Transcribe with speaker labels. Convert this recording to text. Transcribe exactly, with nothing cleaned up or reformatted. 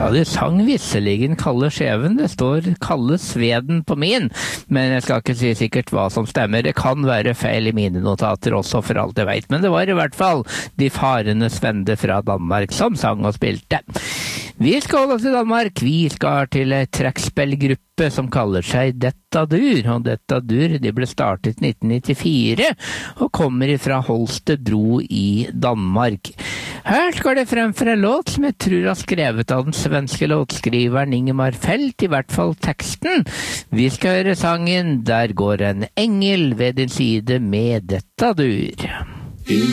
Speaker 1: Ja, det sang visseligen Kalle Skjeven. Det står Kalle Sveden på min, men jeg skal ikke si sikkert hva som stemmer. Det kan være feil i mine notater også, for alt jeg vet. Men det var i hvert fall De farende svende fra Danmark som sang og spilte. Vi skal holde oss til Danmark. Vi skal til en trekkspillgruppe som kaller seg Detta-dur. Og Detta-dur, de ble startet i nitten nittifire og kommer fra Holstebro i Danmark. Her skal det fremføre en låt som jeg tror er skrevet av den svenske låtskriveren Ingemar Felt, i hvert fall teksten. Vi skal høre sangen Der går en engel ved din side med Detta-dur.